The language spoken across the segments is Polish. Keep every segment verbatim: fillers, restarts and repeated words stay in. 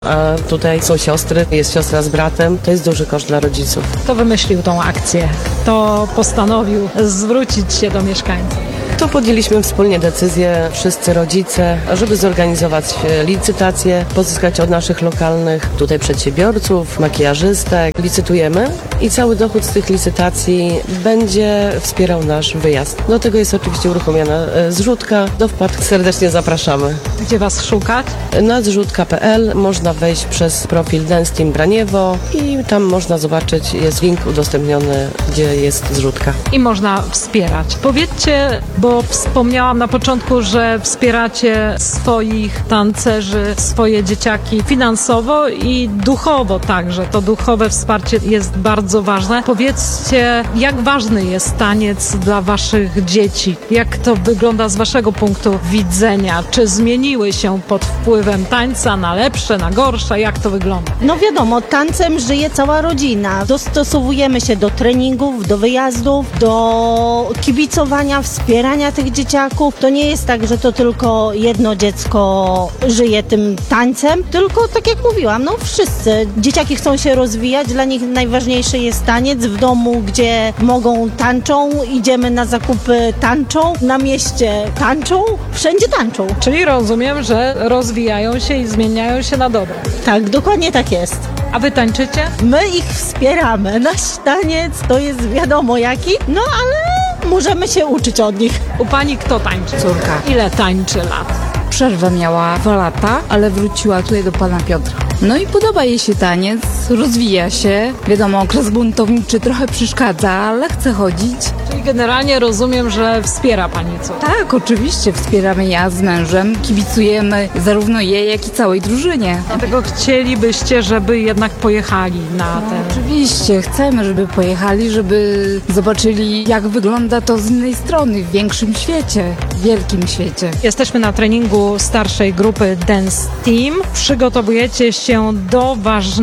A tutaj są siostry, jest siostra z bratem. To jest duży koszt dla rodziców. Kto wymyślił tą akcję? Kto postanowił zwrócić się do mieszkańców? To podjęliśmy wspólnie decyzję, wszyscy rodzice, żeby zorganizować licytację, pozyskać od naszych lokalnych tutaj przedsiębiorców, makijażystek. Licytujemy i cały dochód z tych licytacji będzie wspierał nasz wyjazd. Do tego jest oczywiście uruchomiona zrzutka. Do wpłat serdecznie zapraszamy. Gdzie was szukać? Na zrzutka kropka pe el można wejść przez profil Dance Team Braniewo i tam można zobaczyć, jest link udostępniony, gdzie jest zrzutka. I można wspierać. Powiedzcie, bo wspomniałam na początku, że wspieracie swoich tancerzy, swoje dzieciaki finansowo i duchowo także. To duchowe wsparcie jest bardzo ważne. Powiedzcie, jak ważny jest taniec dla waszych dzieci? Jak to wygląda z waszego punktu widzenia? Czy zmieniły się pod wpływem tańca na lepsze, na gorsze? Jak to wygląda? No wiadomo, tancem żyje cała rodzina. Dostosowujemy się do treningów, do wyjazdów, do kibicowania, wspierania tych dzieciaków. To nie jest tak, że to tylko jedno dziecko żyje tym tańcem, tylko tak jak mówiłam, no wszyscy. Dzieciaki chcą się rozwijać, dla nich najważniejszy jest taniec. W domu, gdzie mogą, tańczą, idziemy na zakupy, tańczą, na mieście tańczą, wszędzie tańczą. Czyli rozumiem, że rozwijają się i zmieniają się na dobre. Tak, dokładnie tak jest. A wy tańczycie? My ich wspieramy. Nasz taniec to jest wiadomo jaki, no ale możemy się uczyć od nich. U pani kto tańczy? Córka. Ile tańczy lat? Przerwę miała dwa lata, ale wróciła tutaj do pana Piotra. No i podoba jej się taniec, rozwija się. Wiadomo, okres buntowniczy trochę przeszkadza, ale chce chodzić. Czyli generalnie rozumiem, że wspiera pani co? Tak, oczywiście wspieramy ja z mężem, kibicujemy zarówno jej, jak i całej drużynie. Dlatego chcielibyście, żeby jednak pojechali na No, ten... oczywiście, chcemy, żeby pojechali, żeby zobaczyli, jak wygląda to z innej strony, w większym świecie, w wielkim świecie. Jesteśmy na treningu starszej grupy Dance Team. Przygotowujecie się do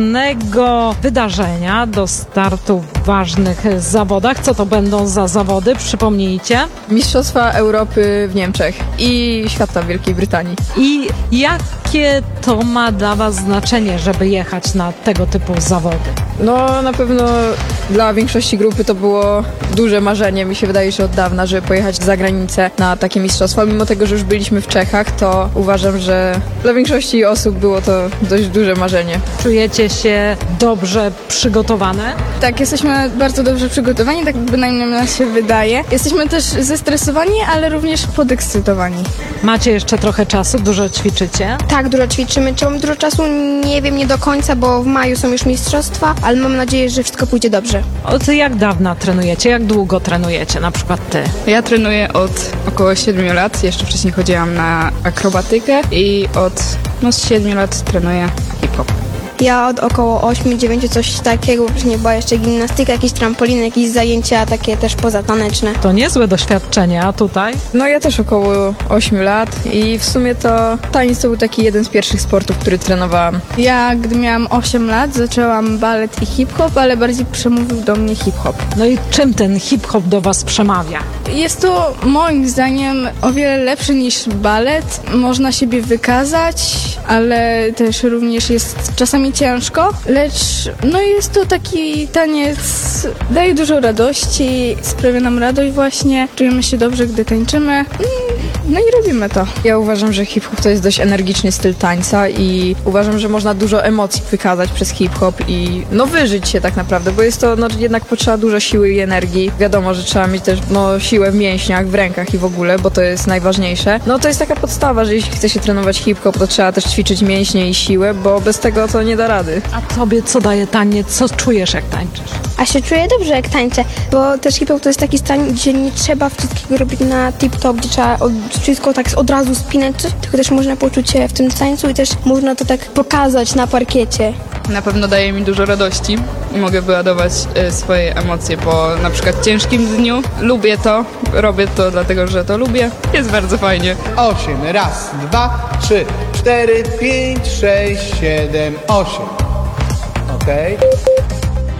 ważnego wydarzenia, do startu w ważnych zawodach. Co to będą za zawody? Przypomnijcie. Mistrzostwa Europy w Niemczech i świata w Wielkiej Brytanii. I jakie to ma dla was znaczenie, żeby jechać na tego typu zawody? No na pewno dla większości grupy to było duże marzenie, mi się wydaje, że od dawna, żeby pojechać za granicę na takie mistrzostwa. Mimo tego, że już byliśmy w Czechach, to uważam, że dla większości osób było to dość duże marzenie. Czujecie się dobrze przygotowane? Tak, jesteśmy bardzo dobrze przygotowani, tak bynajmniej nam się wydaje. Jesteśmy też zestresowani, ale również podekscytowani. Macie jeszcze trochę czasu, dużo ćwiczycie? Tak, dużo ćwiczymy. Czy mam dużo czasu? Nie wiem, nie do końca, bo w maju są już mistrzostwa, ale mam nadzieję, że wszystko pójdzie dobrze. Od jak dawna trenujecie? Jak długo trenujecie? Na przykład ty? Ja trenuję od około siedmiu lat, jeszcze wcześniej chodziłam na akrobatykę i od no, z siedmiu lat trenuję hip-hop. Ja od około ośmiu dziewięciu coś takiego, nie była jeszcze gimnastyka, jakieś trampoliny, jakieś zajęcia takie też pozataneczne. To niezłe doświadczenie, a tutaj? No ja też około ośmiu lat i w sumie to taniec to był taki jeden z pierwszych sportów, który trenowałam. Ja, gdy miałam osiem lat, zaczęłam balet i hip-hop, ale bardziej przemówił do mnie hip-hop. No i czym ten hip-hop do was przemawia? Jest to moim zdaniem o wiele lepsze niż balet. Można siebie wykazać, ale też również jest czasami ciężko, lecz no jest to taki taniec, daje dużo radości, sprawia nam radość właśnie, czujemy się dobrze, gdy tańczymy, no i robimy to. Ja uważam, że hip-hop to jest dość energiczny styl tańca i uważam, że można dużo emocji wykazać przez hip-hop i no wyżyć się tak naprawdę, bo jest to no, jednak potrzeba dużo siły i energii. Wiadomo, że trzeba mieć też no, siłę w mięśniach, w rękach i w ogóle, bo to jest najważniejsze. No to jest taka podstawa, że jeśli chce się trenować hip-hop, to trzeba też ćwiczyć mięśnie i siłę, bo bez tego to nie da rady. A tobie co daje taniec? Co czujesz, jak tańczysz? A się czuję dobrze, jak tańczę, bo też hip-hop to jest taki stan, gdzie nie trzeba wszystkiego robić na tip-top, gdzie trzeba od, wszystko tak od razu spinać, coś, tylko też można poczuć się w tym tańcu i też można to tak pokazać na parkiecie. Na pewno daje mi dużo radości i mogę wyładować y, swoje emocje po na przykład ciężkim dniu. Lubię to, robię to dlatego, że to lubię. Jest bardzo fajnie. Osiem. Raz, dwa, trzy, cztery, pięć, sześć, siedem, osiem. Okej.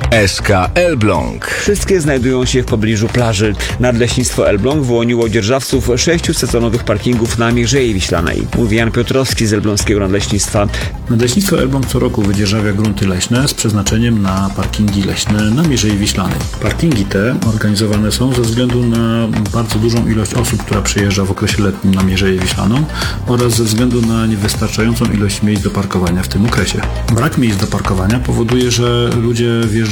S K Elbląg. Wszystkie znajdują się w pobliżu plaży. Nadleśnictwo Elbląg wyłoniło dzierżawców sześciu sezonowych parkingów na Mierzei Wiślanej. Mówi Jan Piotrowski z Elbląskiego Nadleśnictwa. Nadleśnictwo Elbląg co roku wydzierżawia grunty leśne z przeznaczeniem na parkingi leśne na Mierzei Wiślanej. Parkingi te organizowane są ze względu na bardzo dużą ilość osób, która przyjeżdża w okresie letnim na Mierzeję Wiślaną oraz ze względu na niewystarczającą ilość miejsc do parkowania w tym okresie. Brak miejsc do parkowania powoduje, że ludzie wjeżdżają